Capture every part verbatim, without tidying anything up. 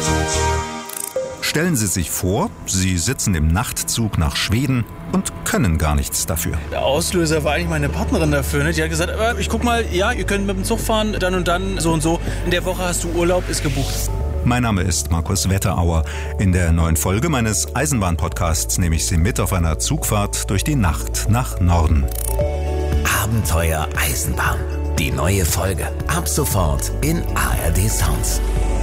Stellen Sie sich vor, Sie sitzen im Nachtzug nach Schweden und können gar nichts dafür. Der Auslöser war eigentlich meine Partnerin dafür. Ne? Die hat gesagt, äh, ich guck mal, ja, ihr könnt mit dem Zug fahren, dann und dann, so und so. In der Woche hast du Urlaub, ist gebucht. Mein Name ist Markus Wetterauer. In der neuen Folge meines Eisenbahn-Podcasts nehme ich Sie mit auf einer Zugfahrt durch die Nacht nach Norden. Abenteuer Eisenbahn. Die neue Folge. Ab sofort in A R D Sounds.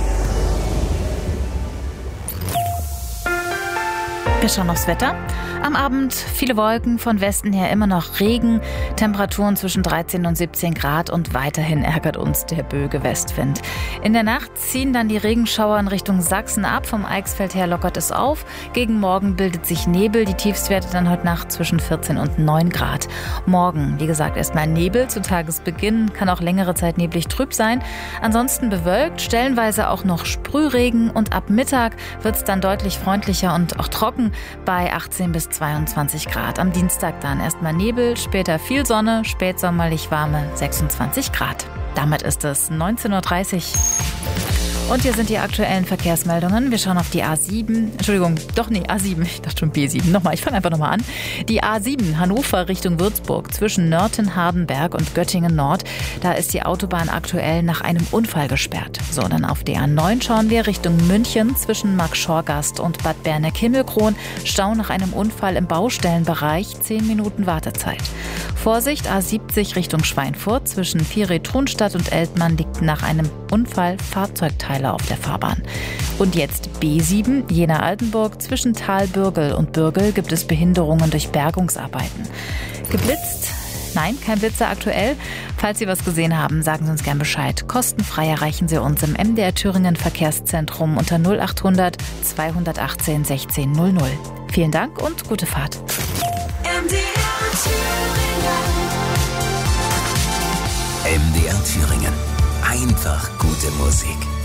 Wir schauen aufs Wetter. Am Abend viele Wolken, von Westen her immer noch Regen, Temperaturen zwischen dreizehn und siebzehn Grad und weiterhin ärgert uns der böige Westwind. In der Nacht ziehen dann die Regenschauer in Richtung Sachsen ab, vom Eichsfeld her lockert es auf. Gegen Morgen bildet sich Nebel, die Tiefstwerte dann heute Nacht zwischen vierzehn und neun Grad. Morgen, wie gesagt, erstmal Nebel zu Tagesbeginn, kann auch längere Zeit neblig trüb sein. Ansonsten bewölkt, stellenweise auch noch Sprühregen und ab Mittag wird es dann deutlich freundlicher und auch trocken bei achtzehn bis zweiundzwanzig Grad. Am Dienstag dann erstmal Nebel, später viel Sonne, spätsommerlich warme sechsundzwanzig Grad. Damit ist es neunzehn Uhr dreißig. Und hier sind die aktuellen Verkehrsmeldungen. Wir schauen auf die A sieben, Entschuldigung, doch nee, A sieben, ich dachte schon B sieben. Nochmal, ich fange einfach nochmal an. Die A sieben, Hannover Richtung Würzburg, zwischen Nörten, Hardenberg und Göttingen Nord. Da ist die Autobahn aktuell nach einem Unfall gesperrt. So, dann auf die A neun schauen wir Richtung München, zwischen Marktschorgast und Bad Berneck-Himmelkron. Stau nach einem Unfall im Baustellenbereich, zehn Minuten Wartezeit. Vorsicht, A siebzig Richtung Schweinfurt, zwischen Vieret-Thunstadt und Eltmann liegt nach einem Unfall Fahrzeugteile auf der Fahrbahn. Und jetzt B sieben, Jena-Altenburg, zwischen Talbürgel und Bürgel gibt es Behinderungen durch Bergungsarbeiten. Geblitzt? Nein, kein Blitzer aktuell. Falls Sie was gesehen haben, sagen Sie uns gern Bescheid. Kostenfrei erreichen Sie uns im M D R Thüringen Verkehrszentrum unter null achthundert zweihundertachtzehn sechzehn null null. Vielen Dank und gute Fahrt. M D R Thüringen. M D R Thüringen. Einfach gute Musik.